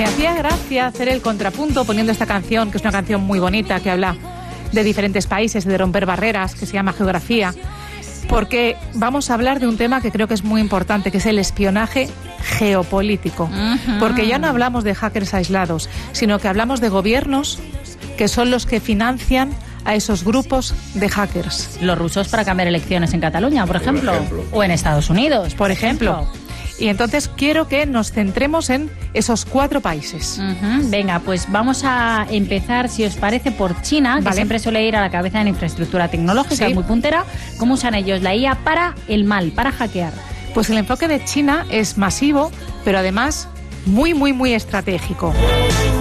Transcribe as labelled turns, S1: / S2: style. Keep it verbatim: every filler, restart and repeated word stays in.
S1: hacía gracia hacer el contrapunto poniendo esta canción, que es una canción muy bonita, que habla de diferentes países, de romper barreras, que se llama Geografía, porque vamos a hablar de un tema que creo que es muy importante, que es el espionaje geopolítico. Uh-huh. Porque ya no hablamos de hackers aislados, sino que hablamos de gobiernos que son los que financian a esos grupos de hackers.
S2: Los rusos para cambiar elecciones en Cataluña, por ejemplo, por ejemplo. O en Estados Unidos,
S1: por ejemplo. ejemplo. Y entonces quiero que nos centremos en esos cuatro países.
S2: Uh-huh. Venga, pues vamos a empezar, si os parece, por China, que vale. siempre suele ir a la cabeza en infraestructura tecnológica, sí. muy puntera. ¿Cómo usan ellos la I A para el mal, para hackear?
S1: Pues el enfoque de China es masivo, pero además muy, muy, muy estratégico.